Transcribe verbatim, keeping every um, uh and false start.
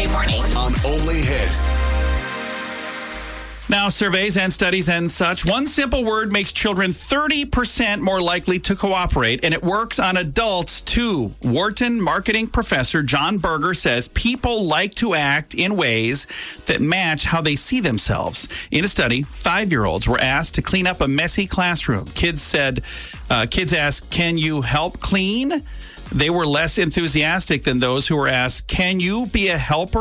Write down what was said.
weekday morning. On Only Hit. Now, surveys and studies and such, one simple word makes children thirty percent more likely to cooperate, and it works on adults, too. Wharton marketing professor John Berger says people like to act in ways that match how they see themselves. In a study, five-year-olds were asked to clean up a messy classroom. Kids said, uh, kids asked, "Can you help clean?" They were less enthusiastic than those who were asked, "Can you be a helper?"